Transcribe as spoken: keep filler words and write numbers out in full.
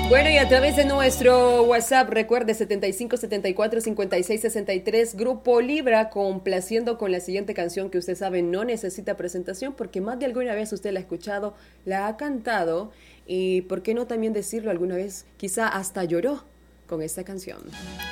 Bueno, y a través de nuestro WhatsApp, recuerde setenta y cinco setenta y cuatro cincuenta y seis sesenta y tres, Grupo Libra, complaciendo con la siguiente canción que usted sabe no necesita presentación porque más de alguna vez usted la ha escuchado, la ha cantado y por qué no también decirlo alguna vez, quizá hasta lloró con esta canción.